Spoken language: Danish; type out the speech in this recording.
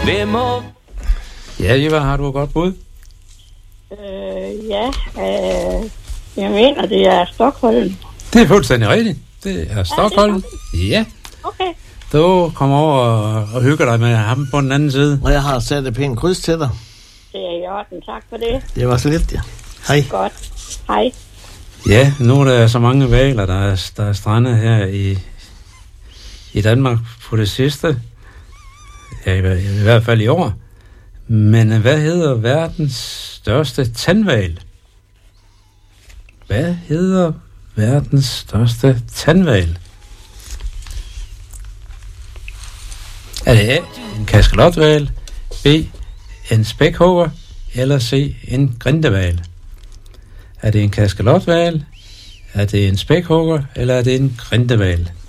Ja, Eva, har du et godt bud? Jeg mener, det er Stockholm. Det er fuldstændig rigtigt. Det er Stockholm. Ja. Okay. Du kommer over og hygger dig med ham på den anden side. Og jeg har sat et pænt kryds til dig. Det er i orden. Tak for det. Det var så lidt, ja. Hej. Godt. Hej. Ja, nu er der så mange hvaler, der er strandet her i Danmark på det sidste. Ja, i hvert fald i år. Men hvad hedder verdens største tandhval? Hvad hedder verdens største tandhval? Er det A, en kaskelothval, B, en spækhugger, eller C, en grindehval? Er det en kaskelothval, er det en spækhugger, eller er det en grindehval?